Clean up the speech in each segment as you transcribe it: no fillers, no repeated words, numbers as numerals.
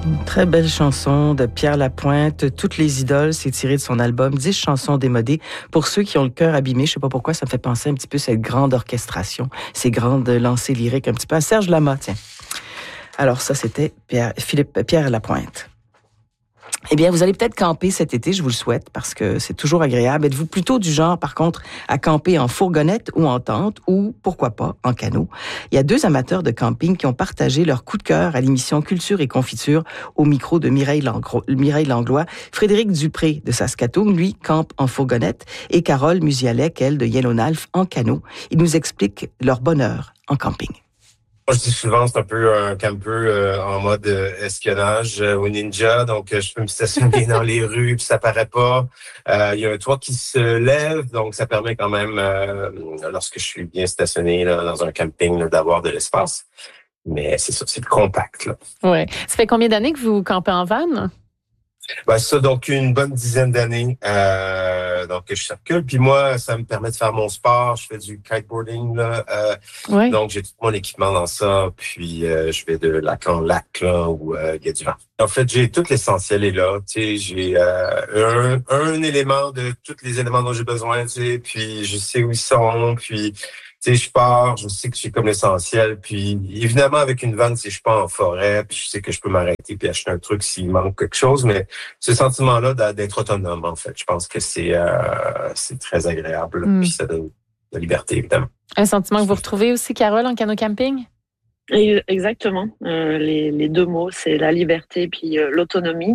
Une très belle chanson de Pierre Lapointe. Toutes les idoles, c'est tiré de son album 10 chansons démodées. Pour ceux qui ont le cœur abîmé, je sais pas pourquoi, ça me fait penser un petit peu à cette grande orchestration, ces grandes lancées lyriques un petit peu à Serge Lama, tiens. Alors ça, c'était Pierre Lapointe. Eh bien, vous allez peut-être camper cet été, je vous le souhaite, parce que c'est toujours agréable. Êtes-vous plutôt du genre, par contre, à camper en fourgonnette ou en tente, ou, pourquoi pas, en canot? Il y a 2 amateurs de camping qui ont partagé leur coup de cœur à l'émission Culture et Confiture au micro de Mireille Langlois. Frédéric Dupré de Saskatoon, lui, campe en fourgonnette, et Carole Musialek, elle, de Yellowknife, en canot. Ils nous expliquent leur bonheur en camping. Moi, je dis souvent, c'est un peu un camper en mode espionnage ou ninja. Donc, je peux me stationner dans les rues, puis ça paraît pas. Il y a un toit qui se lève, donc ça permet quand même, lorsque je suis bien stationné là, dans un camping, là, d'avoir de l'espace. Mais c'est ça, c'est compact. Là. Ouais. Ça fait combien d'années que vous campez en van? Ben ça, donc une bonne dizaine d'années. Donc je circule. Puis moi, ça me permet de faire mon sport. Je fais du kiteboarding là. Ouais. Donc j'ai tout mon équipement dans ça. Puis je vais de lac en lac là où il y a du vent. En fait, j'ai tout l'essentiel est là. Tu sais, j'ai un élément de tous les éléments dont j'ai besoin. Tu sais, puis je sais où ils sont. Puis tu sais, je pars, je sais que j'ai comme l'essentiel. Puis, évidemment, avec une vanne, si je pars en forêt, puis je sais que je peux m'arrêter puis acheter un truc s'il manque quelque chose. Mais ce sentiment-là d'être autonome, en fait, je pense que c'est très agréable. Puis ça donne de la liberté, évidemment. Un sentiment que vous retrouvez aussi, Carole, en canot camping? Exactement. Les 2 mots, c'est la liberté puis l'autonomie.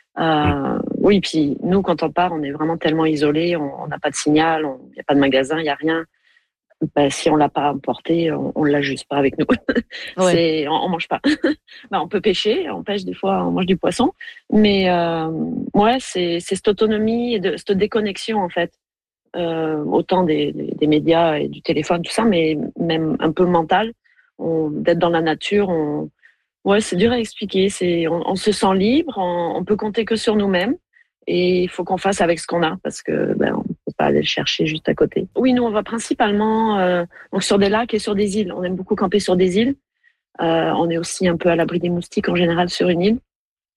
Oui, puis nous, quand on part, on est vraiment tellement isolés. On n'a pas de signal, il n'y a pas de magasin, il n'y a rien. Ben, si on l'a pas emporté, on l'a juste pas avec nous. Ouais. On mange pas. Ben, on peut pêcher, on pêche des fois, on mange du poisson, mais ouais, c'est cette autonomie et cette déconnexion en fait, autant des médias et du téléphone, tout ça, mais même un peu mental, d'être dans la nature. Ouais, c'est dur à expliquer. On se sent libre, on peut compter que sur nous-mêmes. Et il faut qu'on fasse avec ce qu'on a parce que on peut pas aller le chercher juste à côté. Oui, nous on va principalement donc sur des lacs et sur des îles. On aime beaucoup camper sur des îles. On est aussi un peu à l'abri des moustiques en général sur une île.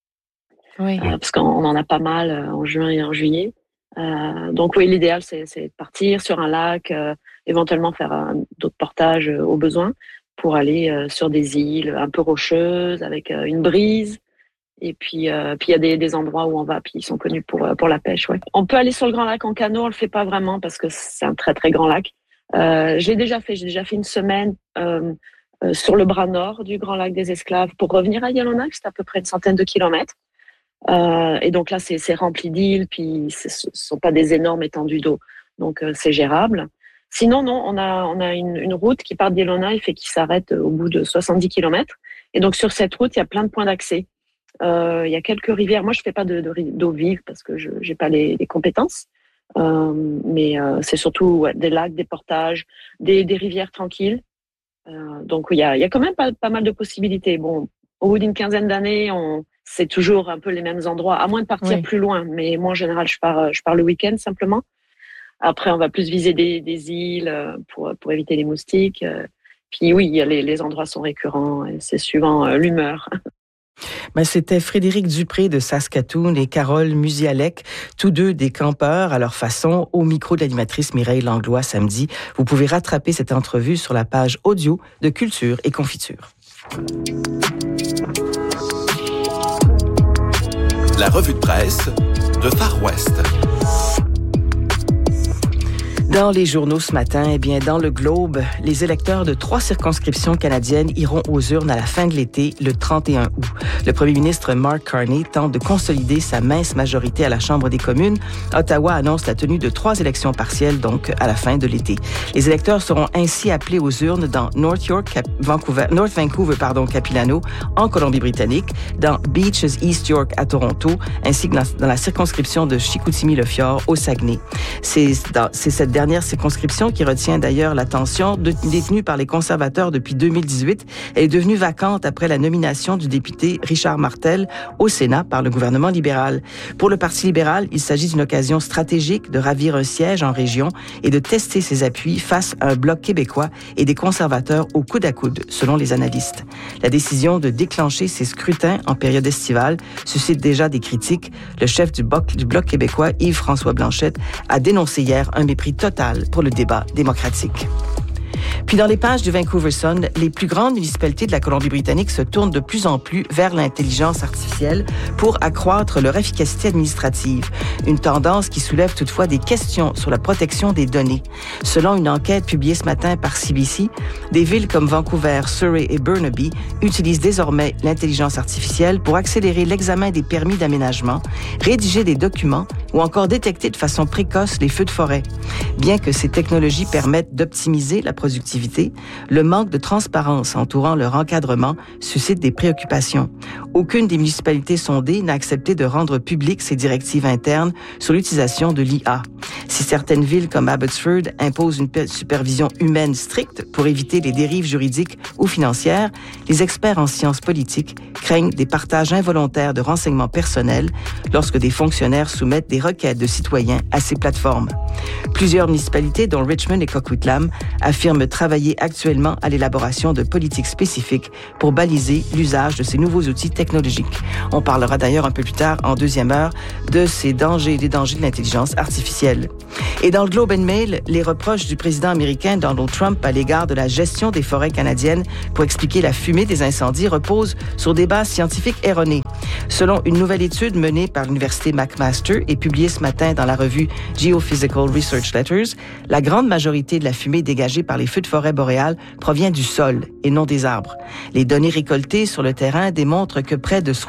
Oui. Parce qu'on en a pas mal en juin et en juillet. Donc oui, l'idéal c'est de partir sur un lac, éventuellement faire d'autres portages au besoin pour aller sur des îles un peu rocheuses avec une brise. Et puis il y a des endroits où on va, puis ils sont connus pour la pêche. Ouais. On peut aller sur le Grand Lac en canot, on le fait pas vraiment parce que c'est un très très grand lac. J'ai déjà fait une semaine sur le bras nord du Grand Lac des Esclaves pour revenir à Yellowknife, c'est à peu près une centaine de kilomètres. Et donc là c'est rempli d'îles, puis ce sont pas des énormes étendues d'eau, donc c'est gérable. Sinon non, on a une route qui part de Yellowknife et qui s'arrête au bout de 70 kilomètres. Et donc sur cette route il y a plein de points d'accès. Il y a quelques rivières. Moi, je fais pas d'eau vive parce que je j'ai pas les compétences. Mais c'est surtout des lacs, des portages, des rivières tranquilles. Donc il y a quand même pas mal de possibilités. Bon, au bout d'une quinzaine d'années, c'est toujours un peu les mêmes endroits, à moins de partir plus loin. Mais moi, en général, je pars le week-end simplement. Après, on va plus viser des îles pour éviter les moustiques. Puis oui, les endroits sont récurrents. Et c'est suivant l'humeur. Ben, c'était Frédéric Dupré de Saskatoon et Carole Musialek, tous 2 des campeurs à leur façon, au micro de l'animatrice Mireille Langlois samedi. Vous pouvez rattraper cette entrevue sur la page audio de Culture et Confiture. La revue de presse de Far West. Dans les journaux ce matin, eh bien, dans le Globe, les électeurs de 3 circonscriptions canadiennes iront aux urnes à la fin de l'été, le 31 août. Le premier ministre Mark Carney tente de consolider sa mince majorité à la Chambre des communes. Ottawa annonce la tenue de 3 élections partielles, donc, à la fin de l'été. Les électeurs seront ainsi appelés aux urnes dans North Vancouver, Capilano, en Colombie-Britannique, dans Beaches, East York à Toronto, ainsi que dans la circonscription de Chicoutimi-Le Fjord au Saguenay. C'est cette dernière circonscription, qui retient d'ailleurs l'attention, détenue par les conservateurs depuis 2018, elle est devenue vacante après la nomination du député Richard Martel au Sénat par le gouvernement libéral. Pour le Parti libéral, il s'agit d'une occasion stratégique de ravir un siège en région et de tester ses appuis face à un bloc québécois et des conservateurs au coude à coude, selon les analystes. La décision de déclencher ces scrutins en période estivale suscite déjà des critiques. Le chef du Bloc québécois, Yves-François Blanchette, a dénoncé hier un mépris total pour le débat démocratique. Puis dans les pages du Vancouver Sun, les plus grandes municipalités de la Colombie-Britannique se tournent de plus en plus vers l'intelligence artificielle pour accroître leur efficacité administrative. Une tendance qui soulève toutefois des questions sur la protection des données. Selon une enquête publiée ce matin par CBC, des villes comme Vancouver, Surrey et Burnaby utilisent désormais l'intelligence artificielle pour accélérer l'examen des permis d'aménagement, rédiger des documents ou encore détecter de façon précoce les feux de forêt. Bien que ces technologies permettent d'optimiser la productivité, le manque de transparence entourant leur encadrement suscite des préoccupations. Aucune des municipalités sondées n'a accepté de rendre publiques ses directives internes sur l'utilisation de l'IA. Si certaines villes comme Abbotsford imposent une supervision humaine stricte pour éviter les dérives juridiques ou financières, les experts en sciences politiques craignent des partages involontaires de renseignements personnels lorsque des fonctionnaires soumettent des requêtes de citoyens à ces plateformes. Plusieurs municipalités, dont Richmond et Coquitlam, affirment travailler actuellement à l'élaboration de politiques spécifiques pour baliser l'usage de ces nouveaux outils technologiques. On parlera d'ailleurs un peu plus tard, en deuxième heure, de ces dangers, des dangers de l'intelligence artificielle. Et dans le Globe and Mail, les reproches du président américain Donald Trump à l'égard de la gestion des forêts canadiennes pour expliquer la fumée des incendies reposent sur des bases scientifiques erronées. Selon une nouvelle étude menée par l'Université McMaster et publiée ce matin dans la revue Geophysical Research Letters, la grande majorité de la fumée dégagée par les feux de forêt boréales provient du sol et non des arbres. Les données récoltées sur le terrain démontrent que près de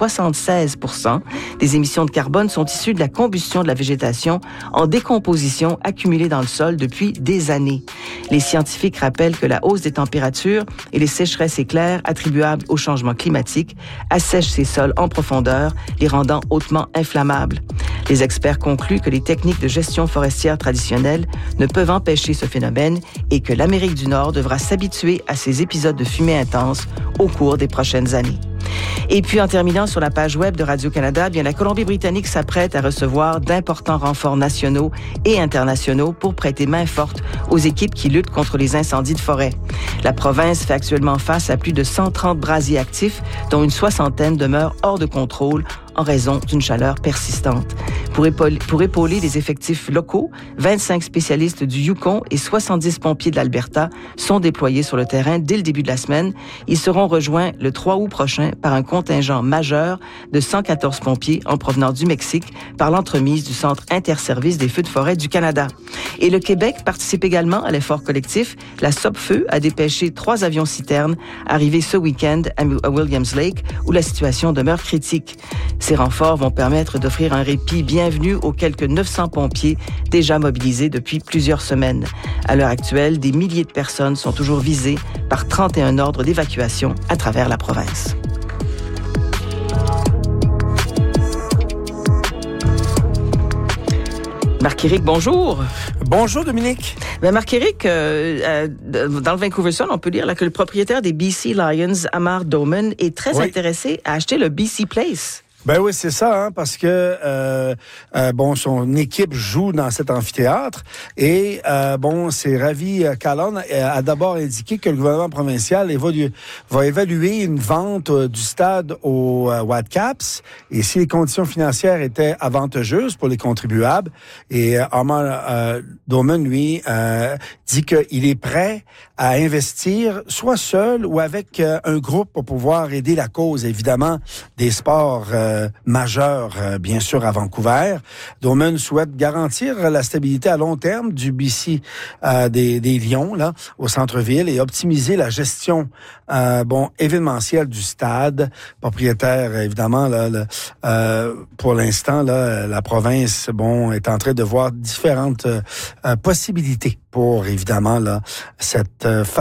76% des émissions de carbone sont issues de la combustion de la végétation en décomposition accumulée dans le sol depuis des années. Les scientifiques rappellent que la hausse des températures et les sécheresses éclair attribuables au changement climatique assèchent ces sols en profondeur, les rendant hautement inflammables. Les experts concluent que les techniques de gestion forestière traditionnelles ne peuvent empêcher ce phénomène et que l'Amérique du Nord devra s'habituer à ces épisodes de fumée intense au cours des prochaines années. Et puis, en terminant sur la page web de Radio-Canada, bien, la Colombie-Britannique s'apprête à recevoir d'importants renforts nationaux et internationaux pour prêter main forte aux équipes qui luttent contre les incendies de forêt. La province fait actuellement face à plus de 130 brasiers actifs, dont une soixantaine demeurent hors de contrôle en raison d'une chaleur persistante. Pour épauler les effectifs locaux, 25 spécialistes du Yukon et 70 pompiers de l'Alberta sont déployés sur le terrain dès le début de la semaine. Ils seront rejoints le 3 août prochain par un contingent majeur de 114 pompiers en provenance du Mexique par l'entremise du Centre interservice des feux de forêt du Canada. Et le Québec participe également à l'effort collectif. La Sopfeu a dépêché 3 avions-citernes arrivés ce week-end à Williams Lake où la situation demeure critique. Ces renforts vont permettre d'offrir un répit bienvenu aux quelques 900 pompiers déjà mobilisés depuis plusieurs semaines. À l'heure actuelle, des milliers de personnes sont toujours visées par 31 ordres d'évacuation à travers la province. Marc-Éric, bonjour. Bonjour, Dominique. Ben Marc-Éric, dans le Vancouver Sun, on peut lire là, que le propriétaire des BC Lions, Amar Doman, est très intéressé à acheter le BC Place. Ben oui, c'est ça, hein, parce que son équipe joue dans cet amphithéâtre et c'est Ravi Kahlon a d'abord indiqué que le gouvernement provincial va évaluer une vente du stade aux Whitecaps et si les conditions financières étaient avantageuses pour les contribuables. Et Amar Doman, lui, dit qu'il est prêt à investir soit seul ou avec un groupe pour pouvoir aider la cause, évidemment, des sports majeur, bien sûr, à Vancouver. Doman souhaite garantir la stabilité à long terme du BC des Lions, là, au centre-ville, et optimiser la gestion événementielle du stade. Propriétaire, évidemment, là, pour l'instant, là, la province, est en train de voir différentes possibilités pour, évidemment, là, cette façon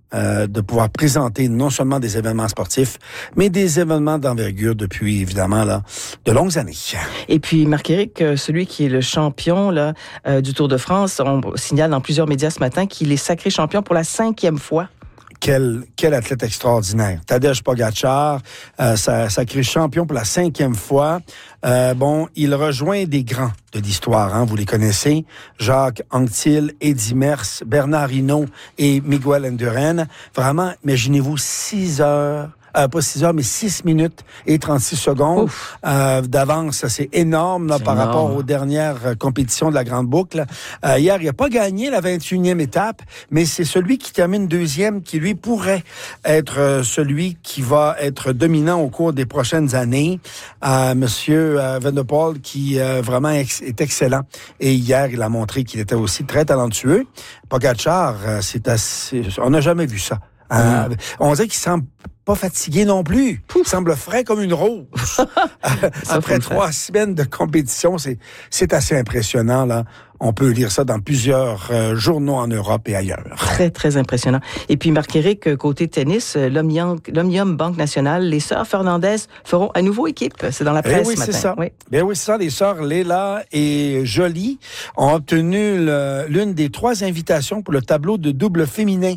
de pouvoir présenter non seulement des événements sportifs, mais des événements d'envergure depuis, évidemment, là, de longues années. Et puis, Marc-Éric, celui qui est le champion là, du Tour de France, on signale dans plusieurs médias ce matin qu'il est sacré champion pour la 5e fois. Quel athlète extraordinaire. Tadej Pogačar, sacré champion pour la 5e fois. Il rejoint des grands de l'histoire, hein, vous les connaissez. Jacques Anquetil, Eddy Merckx, Bernard Hinault et Miguel Indurain. Vraiment, imaginez-vous 6 heures. Pas 6 heures, mais 6 minutes et 36 secondes d'avance. C'est énorme là, par rapport aux dernières compétitions de la Grande Boucle. Hier, il n'a pas gagné la 21e étape, mais c'est celui qui termine deuxième qui, lui, pourrait être celui qui va être dominant au cours des prochaines années. Monsieur Van der Poel, qui vraiment est excellent. Et hier, il a montré qu'il était aussi très talentueux. Pogačar, on n'a jamais vu ça. On dirait qu'il semble pas fatigué non plus. Il semble frais comme une rose. Après 3 semaines de compétition, c'est assez impressionnant, là. On peut lire ça dans plusieurs journaux en Europe et ailleurs. Très, très impressionnant. Et puis, Marc-Éric, côté tennis, l'Omnium Banque Nationale, les sœurs Fernandez feront à nouveau équipe. C'est dans la presse ce matin. Ça. Oui, c'est ça. Les sœurs Léla et Jolie ont obtenu l'une des 3 invitations pour le tableau de double féminin.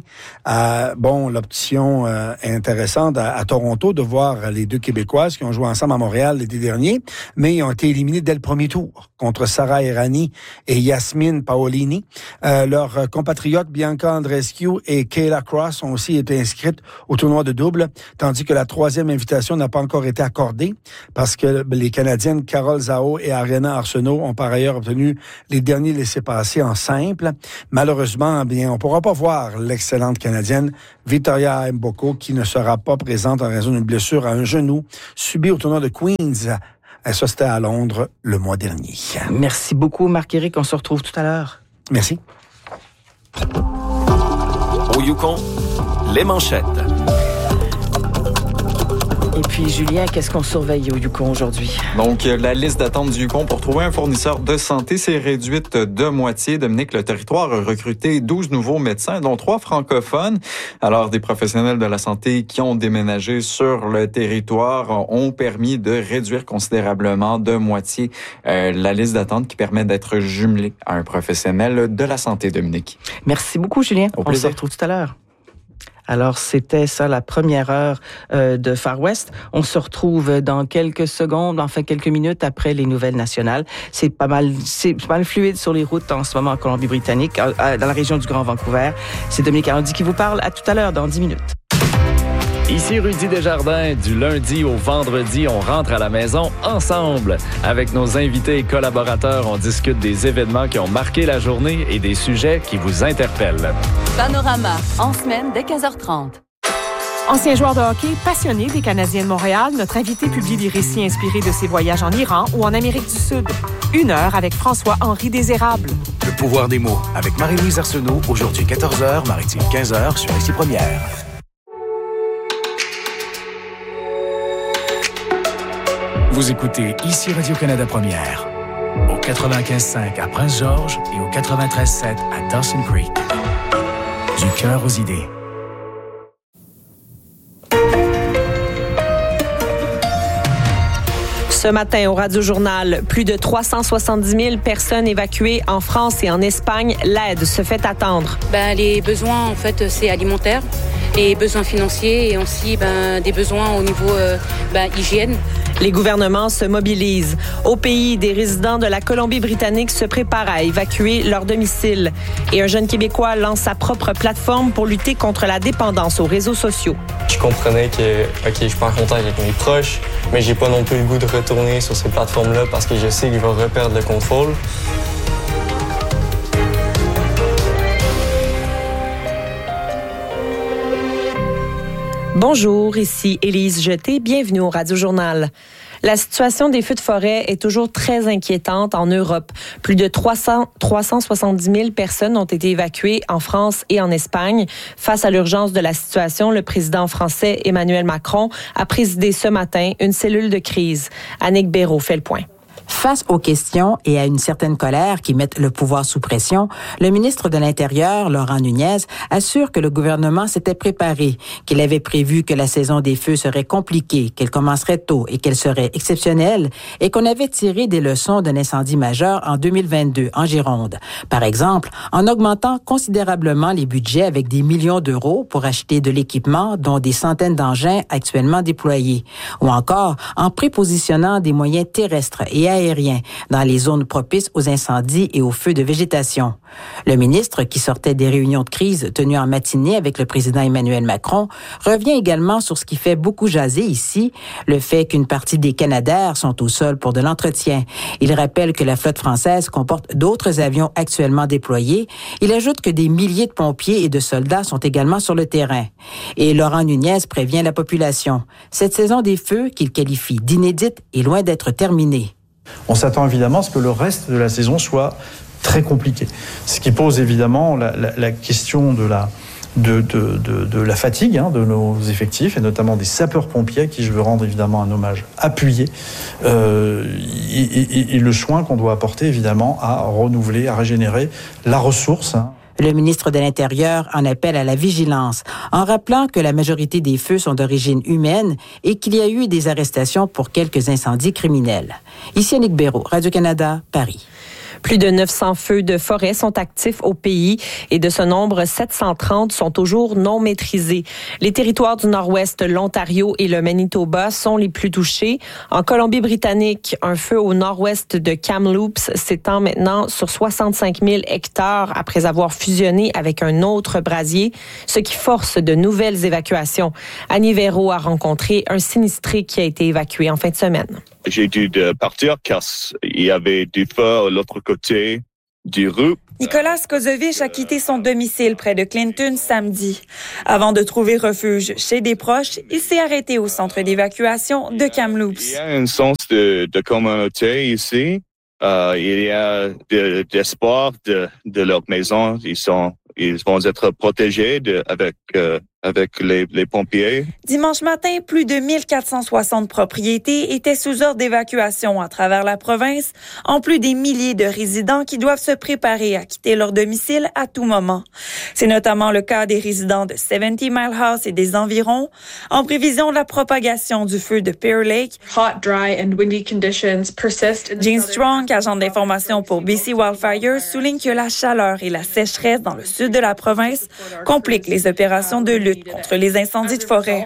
L'option intéressante à Toronto de voir les 2 Québécoises qui ont joué ensemble à Montréal l'été dernier, mais ils ont été éliminés dès le premier tour contre Sarah Errani et Yasmine Paolini. Leurs compatriotes Bianca Andreescu et Kayla Cross ont aussi été inscrites au tournoi de double, tandis que la 3e invitation n'a pas encore été accordée parce que les Canadiennes Carole Zhao et Ariana Arsenault ont par ailleurs obtenu les derniers laissez-passer en simple. Malheureusement, on ne pourra pas voir l'excellente Canadienne Victoria Mboko qui ne sera pas présente en raison d'une blessure à un genou subie au tournoi de Queens. Ça, c'était à Londres le mois dernier. Merci beaucoup, Marc-Éric. On se retrouve tout à l'heure. Merci. Au Yukon, les manchettes. Et puis, Julien, qu'est-ce qu'on surveille au Yukon aujourd'hui? Donc, la liste d'attente du Yukon pour trouver un fournisseur de santé s'est réduite de moitié. Dominique, le territoire a recruté 12 nouveaux médecins, dont 3 francophones. Alors, des professionnels de la santé qui ont déménagé sur le territoire ont permis de réduire considérablement de moitié la liste d'attente qui permet d'être jumelé à un professionnel de la santé, Dominique. Merci beaucoup, Julien. On se retrouve tout à l'heure. Alors, c'était ça, la première heure de Far West. On se retrouve dans quelques secondes, enfin quelques minutes après les nouvelles nationales. C'est pas mal fluide sur les routes en ce moment en Colombie-Britannique, dans la région du Grand Vancouver. C'est Dominique Arnondi qui vous parle. À tout à l'heure, dans 10 minutes. Ici Rudy Desjardins. Du lundi au vendredi, on rentre à la maison ensemble. Avec nos invités et collaborateurs, on discute des événements qui ont marqué la journée et des sujets qui vous interpellent. Panorama, en semaine dès 15h30. Ancien joueur de hockey, passionné des Canadiens de Montréal, notre invité publie des récits inspirés de ses voyages en Iran ou en Amérique du Sud. 1 heure avec François-Henri Désérable. Le pouvoir des mots avec Marie-Louise Arsenault, aujourd'hui 14h, Maritime 15h sur Ici Première. Vous écoutez Ici Radio-Canada Première, au 95.5 à Prince-Georges et au 93.7 à Dawson Creek. Du cœur aux idées. Ce matin, au Radio-Journal, plus de 370 000 personnes évacuées en France et en Espagne. L'aide se fait attendre. Les besoins, en fait, c'est alimentaire. Les besoins financiers et aussi des besoins au niveau hygiène. Les gouvernements se mobilisent. Au pays, des résidents de la Colombie-Britannique se préparent à évacuer leur domicile. Et un jeune Québécois lance sa propre plateforme pour lutter contre la dépendance aux réseaux sociaux. Je comprenais que, je suis pas en contact avec mes proches, mais j'ai pas non plus le goût de retourner sur ces plateformes-là parce que je sais qu'ils vont reperdre le contrôle. Bonjour, ici Élise Jeté, bienvenue au Radio-Journal. La situation des feux de forêt est toujours très inquiétante en Europe. Plus de 370 000 personnes ont été évacuées en France et en Espagne. Face à l'urgence de la situation, le président français Emmanuel Macron a présidé ce matin une cellule de crise. Annick Béraud fait le point. Face aux questions et à une certaine colère qui mettent le pouvoir sous pression, le ministre de l'Intérieur, Laurent Nunez, assure que le gouvernement s'était préparé, qu'il avait prévu que la saison des feux serait compliquée, qu'elle commencerait tôt et qu'elle serait exceptionnelle, et qu'on avait tiré des leçons d'un incendie majeur en 2022 en Gironde. Par exemple, en augmentant considérablement les budgets avec des millions d'euros pour acheter de l'équipement, dont des centaines d'engins actuellement déployés, ou encore en prépositionnant des moyens terrestres et aériens dans les zones propices aux incendies et aux feux de végétation. Le ministre, qui sortait des réunions de crise tenues en matinée avec le président Emmanuel Macron, revient également sur ce qui fait beaucoup jaser ici, le fait qu'une partie des Canadair sont au sol pour de l'entretien. Il rappelle que la flotte française comporte d'autres avions actuellement déployés. Il ajoute que des milliers de pompiers et de soldats sont également sur le terrain. Et Laurent Nunez prévient la population. Cette saison des feux, qu'il qualifie d'inédite, est loin d'être terminée. On s'attend évidemment à ce que le reste de la saison soit très compliqué. Ce qui pose évidemment la question de la fatigue de nos effectifs, et notamment des sapeurs-pompiers, à qui je veux rendre évidemment un hommage appuyé, et le soin qu'on doit apporter évidemment à renouveler, à régénérer la ressource. Le ministre de l'Intérieur en appelle à la vigilance, en rappelant que la majorité des feux sont d'origine humaine et qu'il y a eu des arrestations pour quelques incendies criminels. Ici Annick Béraud, Radio-Canada, Paris. Plus de 900 feux de forêt sont actifs au pays et de ce nombre, 730 sont toujours non maîtrisés. Les territoires du Nord-Ouest, l'Ontario et le Manitoba sont les plus touchés. En Colombie-Britannique, un feu au nord-ouest de Kamloops s'étend maintenant sur 65 000 hectares après avoir fusionné avec un autre brasier, ce qui force de nouvelles évacuations. Annie Véro a rencontré un sinistré qui a été évacué en fin de semaine. J'ai dû partir car il y avait du feu à l'autre côté du rue. Nicolas Kozovich a quitté son domicile près de Clinton samedi. Avant de trouver refuge chez des proches, il s'est arrêté au centre d'évacuation de Kamloops. Il y a un sens de communauté ici. Il y a de l'espoir de leur maison. Ils vont être protégés avec les pompiers. Dimanche matin, plus de 1460 propriétés étaient sous ordre d'évacuation à travers la province, en plus des milliers de résidents qui doivent se préparer à quitter leur domicile à tout moment. C'est notamment le cas des résidents de 70 Mile House et des environs, en prévision de la propagation du feu de Pear Lake. Hot, dry and windy conditions persist. Jean Strong, agent d'information pour BC Wildfires, souligne que la chaleur et la sécheresse dans le sud de la province compliquent les opérations de lutte contre les incendies de forêt.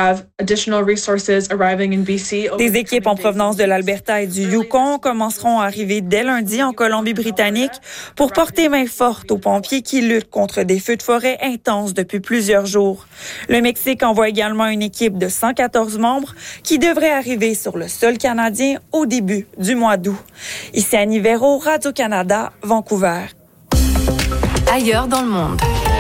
Des équipes en provenance de l'Alberta et du Yukon commenceront à arriver dès lundi en Colombie-Britannique pour porter main forte aux pompiers qui luttent contre des feux de forêt intenses depuis plusieurs jours. Le Mexique envoie également une équipe de 114 membres qui devrait arriver sur le sol canadien au début du mois d'août. Ici Annie Véro, Radio-Canada, Vancouver. Ailleurs dans le monde.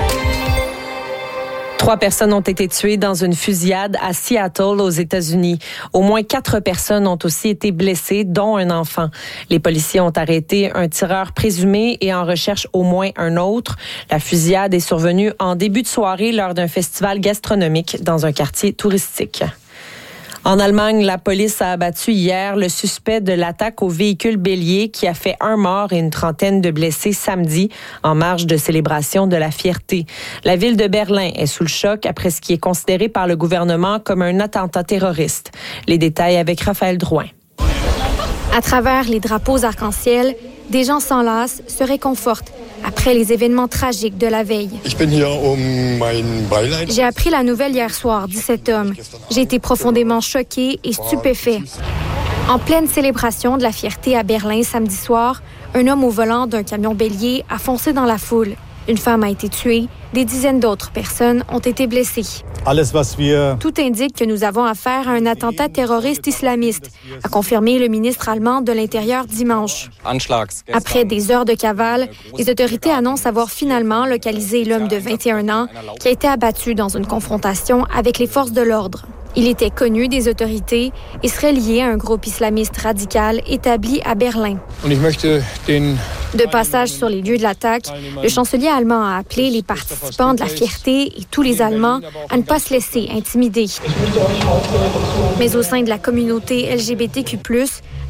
3 personnes ont été tuées dans une fusillade à Seattle, aux États-Unis. Au moins 4 personnes ont aussi été blessées, dont un enfant. Les policiers ont arrêté un tireur présumé et en recherchent au moins un autre. La fusillade est survenue en début de soirée lors d'un festival gastronomique dans un quartier touristique. En Allemagne, la police a abattu hier le suspect de l'attaque au véhicule bélier qui a fait 1 mort et une trentaine de blessés samedi en marge de célébration de la fierté. La ville de Berlin est sous le choc après ce qui est considéré par le gouvernement comme un attentat terroriste. Les détails avec Raphaël Drouin. À travers les drapeaux arc-en-ciel, des gens s'enlacent, se réconfortent après les événements tragiques de la veille. J'ai appris la nouvelle hier soir, dit cet homme. J'ai été profondément choqué et stupéfait. En pleine célébration de la fierté à Berlin samedi soir, un homme au volant d'un camion bélier a foncé dans la foule. Une femme a été tuée, des dizaines d'autres personnes ont été blessées. Tout indique que nous avons affaire à un attentat terroriste islamiste, a confirmé le ministre allemand de l'Intérieur dimanche. Après des heures de cavale, les autorités annoncent avoir finalement localisé l'homme de 21 ans qui a été abattu dans une confrontation avec les forces de l'ordre. Il était connu des autorités et serait lié à un groupe islamiste radical établi à Berlin. De passage sur les lieux de l'attaque, le chancelier allemand a appelé les participants de la fierté et tous les Allemands à ne pas se laisser intimider. Mais au sein de la communauté LGBTQ+,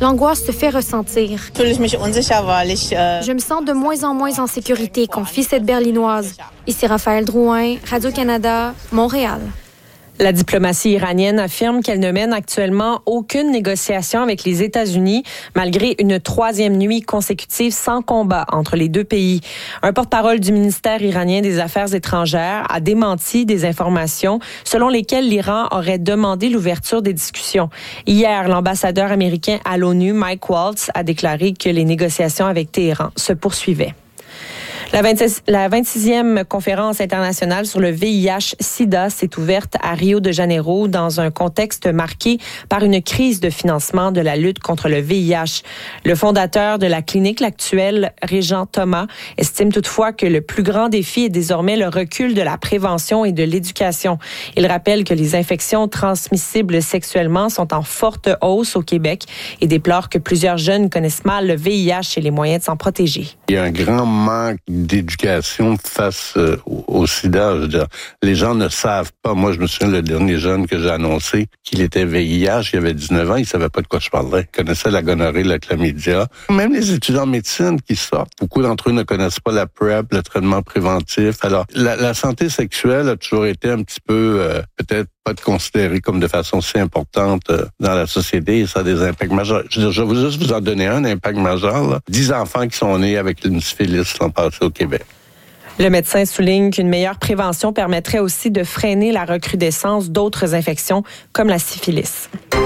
L'angoisse se fait ressentir. Je me sens de moins en moins en sécurité, confie cette Berlinoise. Ici Raphaël Drouin, Radio-Canada, Montréal. La diplomatie iranienne affirme qu'elle ne mène actuellement aucune négociation avec les États-Unis, malgré une 3e nuit consécutive sans combat entre les deux pays. Un porte-parole du ministère iranien des Affaires étrangères a démenti des informations selon lesquelles l'Iran aurait demandé l'ouverture des discussions. Hier, l'ambassadeur américain à l'ONU, Mike Waltz, a déclaré que les négociations avec Téhéran se poursuivaient. La 26e conférence internationale sur le VIH-Sida s'est ouverte à Rio de Janeiro dans un contexte marqué par une crise de financement de la lutte contre le VIH. Le fondateur de la clinique L'Actuelle, Régent Thomas, estime toutefois que le plus grand défi est désormais le recul de la prévention et de l'éducation. Il rappelle que les infections transmissibles sexuellement sont en forte hausse au Québec et déplore que plusieurs jeunes connaissent mal le VIH et les moyens de s'en protéger. Il y a un grand manque d'éducation face au sida. Je veux dire, les gens ne savent pas. Moi, je me souviens, le dernier jeune que j'ai annoncé qu'il était VIH, il avait 19 ans, il savait pas de quoi je parlais. Il connaissait la gonorrhée, la chlamydia. Même les étudiants en médecine qui sortent, beaucoup d'entre eux ne connaissent pas la PrEP, le traitement préventif. Alors, la santé sexuelle a toujours été un petit peu, peut-être pas considérée comme de façon si importante dans la société et ça a des impacts majeurs. Je veux dire, je vais juste vous en donner un impact majeur. Là. 10 enfants qui sont nés avec une syphilis l'an passé au Québec. Le médecin souligne qu'une meilleure prévention permettrait aussi de freiner la recrudescence d'autres infections comme la syphilis.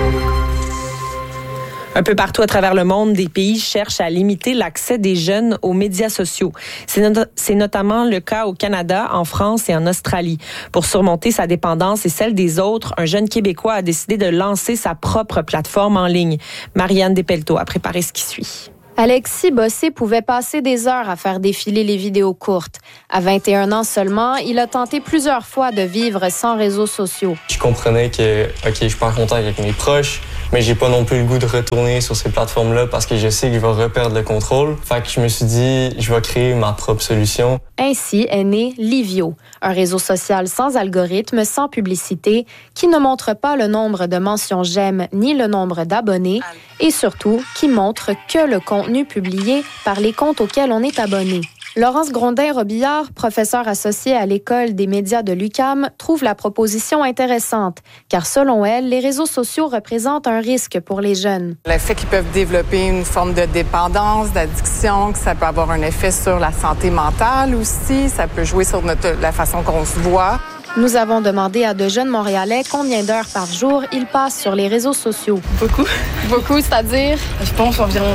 Un peu partout à travers le monde, des pays cherchent à limiter l'accès des jeunes aux médias sociaux. C'est notamment le cas au Canada, en France et en Australie. Pour surmonter sa dépendance et celle des autres, un jeune Québécois a décidé de lancer sa propre plateforme en ligne. Marianne Despelteaux a préparé ce qui suit. Alexis Bossé pouvait passer des heures à faire défiler les vidéos courtes. À 21 ans seulement, il a tenté plusieurs fois de vivre sans réseaux sociaux. Je comprenais que, je suis pas en contact avec mes proches, mais j'ai pas non plus le goût de retourner sur ces plateformes-là parce que je sais que je vais reperdre le contrôle. Fait que je me suis dit, je vais créer ma propre solution. Ainsi est né Livio, un réseau social sans algorithme, sans publicité, qui ne montre pas le nombre de mentions j'aime ni le nombre d'abonnés, et surtout qui montre que le contenu publié par les comptes auxquels on est abonné. Laurence Grondin-Robillard, professeure associée à l'École des médias de l'UQAM, trouve la proposition intéressante, car selon elle, les réseaux sociaux représentent un risque pour les jeunes. Le fait qu'ils peuvent développer une forme de dépendance, d'addiction, que ça peut avoir un effet sur la santé mentale aussi, ça peut jouer sur la façon qu'on se voit. Nous avons demandé à de jeunes Montréalais combien d'heures par jour ils passent sur les réseaux sociaux. Beaucoup. Beaucoup, c'est-à-dire? Je pense environ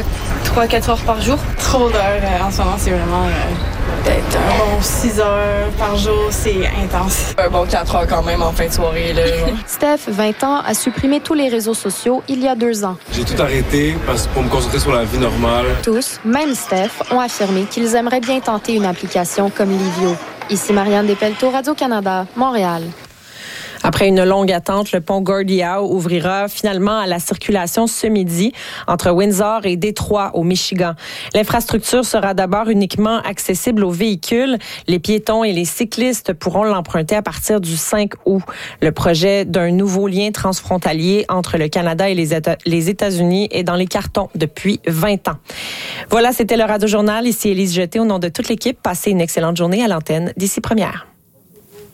3-4 heures par jour. Trop d'heures en ce moment, c'est vraiment peut-être un bon 6 heures par jour, c'est intense. Un bon 4 heures quand même en fin de soirée. Là. Steph, 20 ans, a supprimé tous les réseaux sociaux il y a 2 ans. J'ai tout arrêté pour me concentrer sur la vie normale. Tous, même Steph, ont affirmé qu'ils aimeraient bien tenter une application comme Livio. Ici Marianne Despelteaux, Radio-Canada, Montréal. Après une longue attente, le pont Gordie Howe ouvrira finalement à la circulation ce midi entre Windsor et Détroit, au Michigan. L'infrastructure sera d'abord uniquement accessible aux véhicules. Les piétons et les cyclistes pourront l'emprunter à partir du 5 août. Le projet d'un nouveau lien transfrontalier entre le Canada et les États-Unis est dans les cartons depuis 20 ans. Voilà, c'était le Radio Journal. Ici Élise Jeté au nom de toute l'équipe. Passez une excellente journée à l'antenne d'ici Première.